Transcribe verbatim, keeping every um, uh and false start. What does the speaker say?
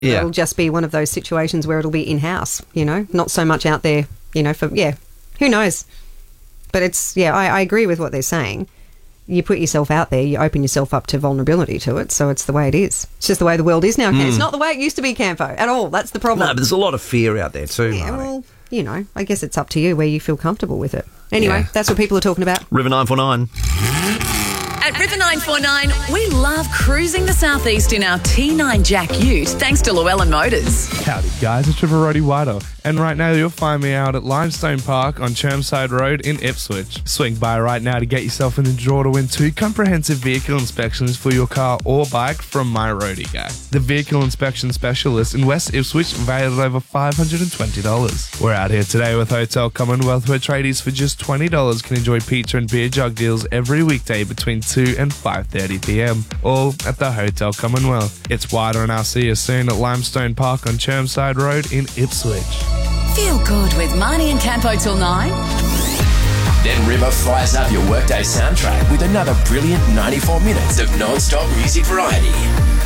Yeah. It'll just be one of those situations where it'll be in-house, you know, not so much out there, you know, for, yeah, who knows? But it's, yeah, I, I agree with what they're saying. You put yourself out there, you open yourself up to vulnerability to it, so it's the way it is. It's just the way the world is now. Mm. It's not the way it used to be, Campo, at all. That's the problem. No, but there's a lot of fear out there too, Yeah, Marnie. well, you know, I guess it's up to you where you feel comfortable with it. Anyway, Yeah. that's what people are talking about. River nine four nine. At River nine four nine, we love cruising the southeast in our T nine Jack Ute, thanks to Llewellyn Motors. Howdy guys, it's Trevor Roddy White, and right now you'll find me out at Limestone Park on Chermside Road in Ipswich. Swing by right now to get yourself in the draw to win two comprehensive vehicle inspections for your car or bike from My Roadie Guy, the vehicle inspection specialist in West Ipswich, valued at over five hundred twenty dollars. We're out here today with Hotel Commonwealth, where tradies for just twenty dollars can enjoy pizza and beer jug deals every weekday between two and five thirty p m, all at the Hotel Commonwealth. It's wider, and I'll see you soon at Limestone Park on Chermside Road in Ipswich. Feel good with Marnie and Campo till nine. Then River fires up your workday soundtrack with another brilliant ninety-four minutes of non-stop music variety.